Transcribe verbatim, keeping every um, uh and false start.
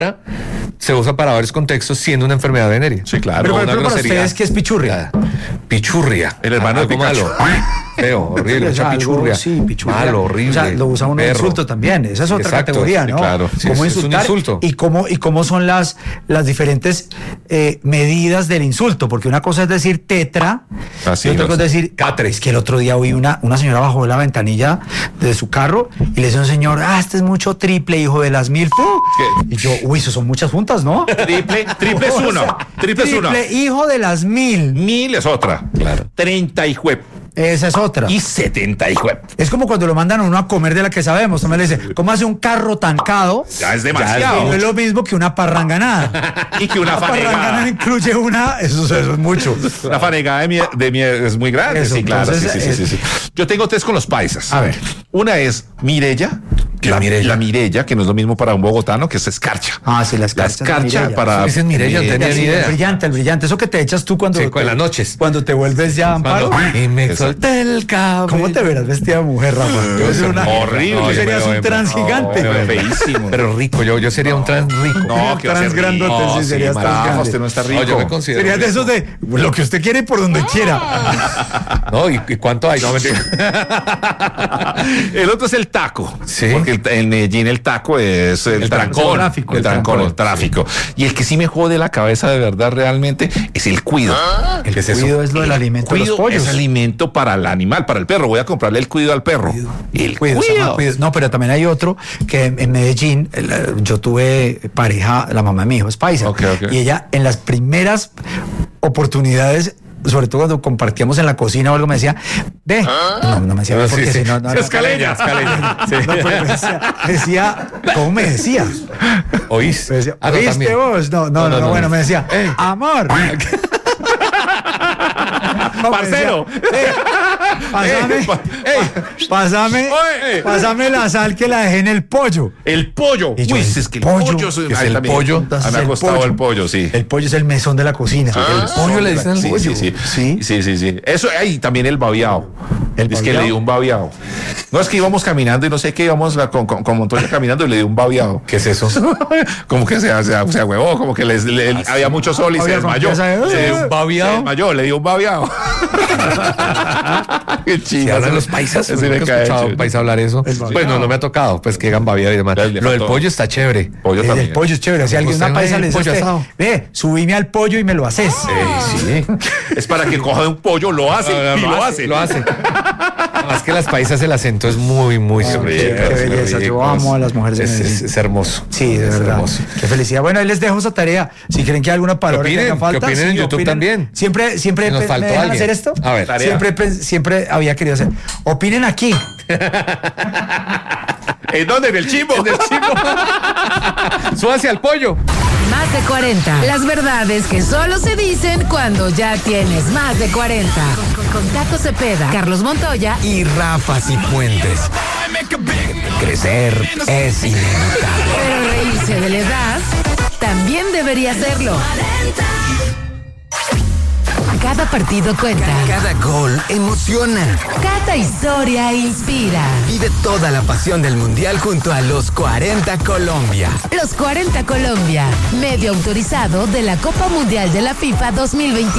se usa para varios contextos siendo una enfermedad venérea. Sí, claro. Pero, por una ejemplo, para grosería. ustedes, ¿qué es pichurria? Pichurria. El hermano de Algo Pikachu. malo. Feo, horrible. O sea, Mucha algo, pichurria. sí, pichurria. Malo, horrible. O sea, lo usa uno de perro. insulto también. Esa es otra Exacto, categoría, sí, ¿no? claro. Sí, Cómo es- es un insultar insulto. y cómo y cómo son las las diferentes eh, medidas del insulto, porque una cosa es decir tetra, Así y otra es. cosa es decir catre. Es que el otro día oí una una señora bajó de la ventanilla de su carro y le decía a un señor, ah, este es mucho triple, hijo de las mil. ¡Fu! ¿Qué? Y yo, uy, eso son muchas juntas, ¿no? Triple, triple es O uno. sea, Triple es uno. triple, hijo de las mil. Mil es otra. Claro. Treinta y juep. Esa es otra. Y setenta y juep. Es como cuando lo mandan a uno a comer de la que sabemos. También le dice, ¿cómo hace un carro tancado? Ya es Y demasiado. no es lo mismo que una parranganada. Y que una Una parranganada fanegada. incluye una, eso, eso es mucho. Una fanegada de miel, de miel es muy grande. Eso, sí, claro. entonces, sí, sí, sí, sí, sí. Yo tengo tres con los paisas. A ver. Una es Mirella. La Mirella. La Mirella, que no es lo mismo para un bogotano, que es escarcha. Ah, sí, la La escarcha. escarcha Mirella. para. Ese es Mirella, no Eh, tenía Sí, ni el idea. brillante, el brillante. Eso que te echas tú cuando. Sí, te- en las noches. Cuando te vuelves ya amparo. Cuando- y me Eso. solté el cabello. ¿Cómo te verás vestida de mujer, Rafa? Yo voy a ser una- horrible. Tú No, yo serías me un veo- trans no, gigante. me veo feísimo. Pero rico, yo, yo sería un trans rico. No, que va a ser Trans grandote, rico. sí, serías trans Rafa, grande. usted no está rico. No, yo me considero Serías de rico. esos de lo que usted quiere y por donde quiera. No, ¿y, y cuánto hay? No, mentira. El otro es el taco. Sí. Porque el- en Medellín el taco es el, El trancón. el tráfico, el el trancón, trancón. el tráfico. Y el que sí me jode la cabeza de verdad realmente es el cuido. El ¿Qué es eso? cuido es lo del alimento de los Cuido pollos. es alimento para el animal, para el perro. Voy a comprarle el cuido al perro. El Cuido, se llama cuido. cuido. No, pero también hay otro que en, en Medellín, el- yo tuve pareja, la mamá de mi hijo es paisa, Ok, ok. y ella en las primeras oportunidades, sobre todo cuando compartíamos en la cocina o algo, me decía, ve, no, no me decía, ve, No, sí, porque sí. si no, no, no, Escaleña, escaleña. Sí. no, pero me decía, decía, ¿cómo me decía? ¿Oís? Me decía, Ah, no, ¿oíste también. vos? No, no, no, no, bueno, me decía, Ey. amor. No, me Parcero. decía, "Eh, pásame, Ey, pa- ey, pásame, Oye. pásame la sal que la dejé en el pollo. El pollo. Y yo, Uy, el es que el pollo, pollo. ¿qué es Ay, el también. pollo? A mí me ha El costado pollo. el pollo, sí. El pollo es el mesón de la cocina. El pollo le dicen al Sí, pollo. sí, sí. Sí. Sí, sí, sí. Eso, y también el babiao. ¿El es que babiao? le dio un babiao. No, es que íbamos caminando y no sé qué, íbamos la- con, con, con Montoya caminando y le dio un babiao. ¿Qué es eso? Como que se, se, se huevó, como que les- le- había mucho sol y se Había desmayó. confianza de- Le dio un ¿Un Se babiao? desmayó, le dio un babiao. Qué Si chido. hablan los paisas, Sí, nunca me he cae escuchado a chido. un paisa hablar eso. El babiao. Pues no, no me ha tocado, pues que hagan babiado y demás. Ya le Lo del faltó. pollo está chévere. Pollo El también. del pollo es chévere. Si alguien, Usted una paisa ve le el dice a pollo usted, asado. ve, subime al pollo y me lo haces. Eh, sí. Es para que coja de un pollo, lo hace No, no, y lo hace. Lo hace. Más que las paisas, el acento es muy, muy Qué- rico, qué es belleza. Yo rico, amo es- a las mujeres de es, Medellín. es, es hermoso. Sí, de Es verdad. hermoso. Qué felicidad. Bueno, ahí les dejo esa tarea. Si creen que hay alguna palabra que opinen, haga falta. que opinen en YouTube también. Siempre, siempre Si nos pe- faltó ¿me dejan alguien. hacer esto? A ver, tarea. Siempre, pen- siempre había querido hacer. Opinen aquí. ¿En dónde? En el chimbo. En el chimbo. Súbase al pollo. Más de cuarenta. Las verdades que solo se dicen cuando ya tienes más de cuarenta. Con, con, con Tato Cepeda, Carlos Montoya y Y Rafa Cifuentes. Crecer es inevitable. pero reírse de la edad también debería serlo. Cada partido cuenta. Cada gol emociona. Cada historia inspira. Vive toda la pasión del Mundial junto a los cuarenta Colombia. Los cuarenta Colombia, medio autorizado de la Copa Mundial de la FIFA dos mil veintidós.